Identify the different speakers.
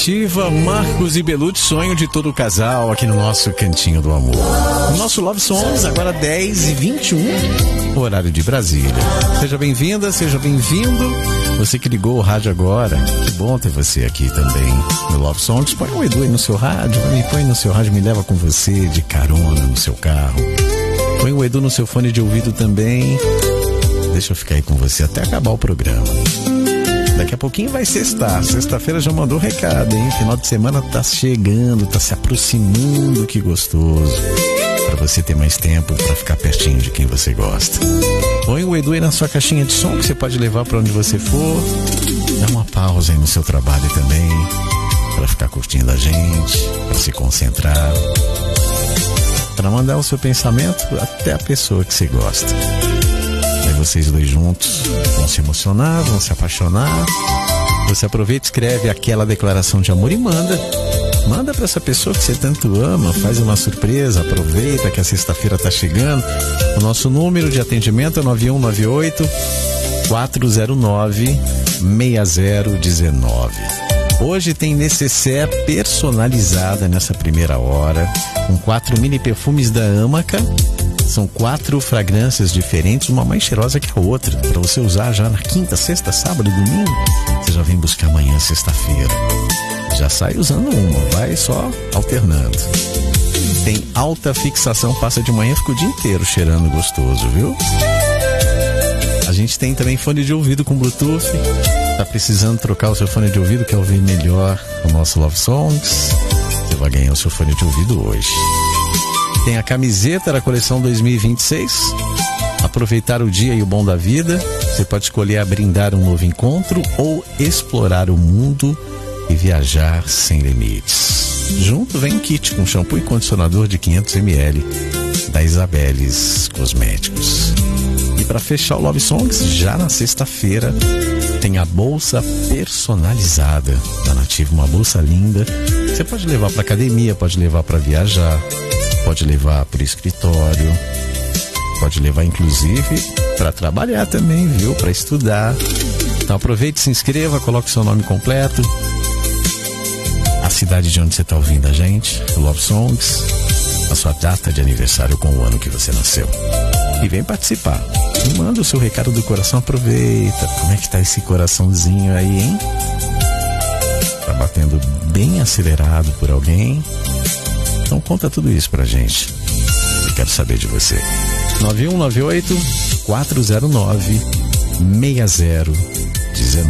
Speaker 1: Nativa, Marcos e Belucci, sonho de todo casal aqui no nosso Cantinho do Amor. O nosso Love Songs, agora 10h21, horário de Brasília. Seja bem-vinda, seja bem-vindo. Você que ligou o rádio agora, que bom ter você aqui também no Love Songs. Põe o Edu aí no seu rádio, me põe no seu rádio, me leva com você de carona no seu carro. Põe o Edu no seu fone de ouvido também. Deixa eu ficar aí com você até acabar o programa. Daqui a pouquinho vai sextar. Sexta-feira já mandou recado, hein? Final de semana tá chegando, tá se aproximando, que gostoso. Pra você ter mais tempo pra ficar pertinho de quem você gosta. Põe o Edu aí na sua caixinha de som que você pode levar pra onde você for. Dá uma pausa aí no seu trabalho também, pra ficar curtindo a gente, pra se concentrar, pra mandar o seu pensamento até a pessoa que você gosta. Aí vocês dois juntos vão se emocionar, vão se apaixonar. Você aproveita, escreve aquela declaração de amor e manda pra essa pessoa que você tanto ama. Faz uma surpresa, aproveita que a sexta-feira tá chegando. O nosso número de atendimento é 9198-409-6019. Hoje tem necessaire personalizada nessa primeira hora, com 4 mini perfumes da Amaca. São 4 fragrâncias diferentes, uma mais cheirosa que a outra, para você usar já na quinta, sexta, sábado e domingo. Você já vem buscar amanhã, sexta-feira. Já sai usando uma, vai só alternando. Tem alta fixação, passa de manhã, fica o dia inteiro cheirando gostoso, viu? A gente tem também fone de ouvido com Bluetooth. Tá precisando trocar o seu fone de ouvido, quer ouvir melhor o nosso Love Songs? Você vai ganhar o seu fone de ouvido hoje. Tem a camiseta da coleção 2026. Aproveitar o dia e o bom da vida. Você pode escolher a brindar um novo encontro ou explorar o mundo e viajar sem limites. Junto vem um kit com shampoo e condicionador de 500 ml da Isabeles Cosméticos. E para fechar o Love Songs, já na sexta-feira, tem a bolsa personalizada da Nativa, uma bolsa linda. Você pode levar para academia, pode levar para viajar, pode levar para o escritório, pode levar inclusive para trabalhar também, viu? Para estudar. Então aproveite, se inscreva, coloque seu nome completo, a cidade de onde você está ouvindo a gente, o Love Songs, a sua data de aniversário com o ano que você nasceu. E vem participar. E manda o seu recado do coração, aproveita. Como é que tá esse coraçãozinho aí, hein? Tá batendo bem acelerado por alguém? Então conta tudo isso pra gente. Eu quero saber de você. 9198-409-6019.